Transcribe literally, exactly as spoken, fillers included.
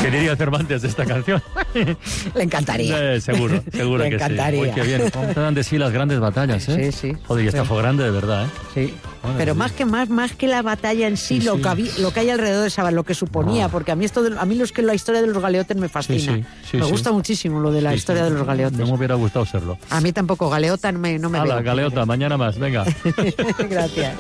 ¿Qué diría Cervantes de esta canción? Le encantaría. Eh, seguro, seguro Le que encantaría. sí. Uy, qué bien. ¿Cómo te dan de sí las grandes batallas, eh? Sí, sí. Joder, y esta Sí. fue grande de verdad, ¿eh? Sí. Bueno, Pero sí. más que más, más que la batalla en sí, Sí, lo, sí. Que había- lo que hay alrededor de esa, lo que suponía, Ah. porque a mí esto, de- a mí los que la historia de los galeotes me fascina. Sí, sí, sí, me sí. gusta muchísimo lo de la Sí, historia sí. de los galeotes. No me hubiera gustado serlo. A mí tampoco, galeota no me, no me Hala, veo. galeota, mañana más, venga. Gracias.